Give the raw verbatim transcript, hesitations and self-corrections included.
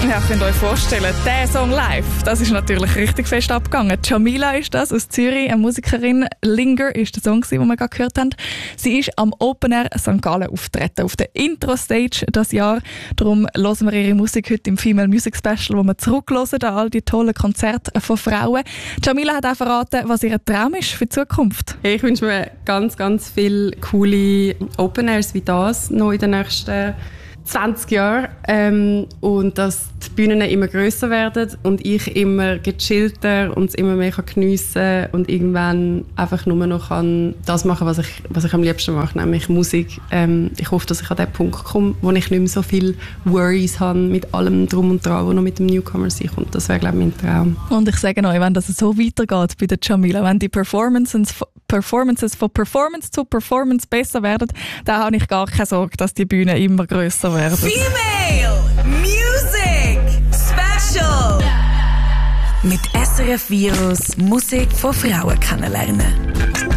Ja, könnt ihr euch vorstellen, der Song live, das ist natürlich richtig fest abgegangen. Jamila ist das, aus Zürich, eine Musikerin. Linger ist der Song, den wir gerade gehört haben. Sie ist am Open Air Sankt Gallen auftreten, auf der Intro-Stage das Jahr. Darum hören wir ihre Musik heute im Female Music Special, wo wir zurückhören an all die tollen Konzerte von Frauen. Jamila hat auch verraten, was ihr Traum ist für die Zukunft. Hey, ich wünsche mir ganz, ganz viele coole Open Airs wie das noch in den nächsten zwanzig Jahre ähm, und dass die Bühnen immer grösser werden und ich immer gechillter und es immer mehr kann geniessen und irgendwann einfach nur noch kann das machen, was ich, was ich am liebsten mache, nämlich Musik. Ähm, ich hoffe, dass ich an den Punkt komme, wo ich nicht mehr so viele Worries habe mit allem Drum und Dran, was noch mit dem Newcomer sein kommt. Das wäre, glaube ich, mein Traum. Und ich sage euch, wenn das so weitergeht bei der Jamila, wenn die Performances, Performances von Performance zu Performance besser werden, dann habe ich gar keine Sorge, dass die Bühnen immer grösser werden. Female Music Special. Mit S R F Virus Musik von Frauen kennenlernen.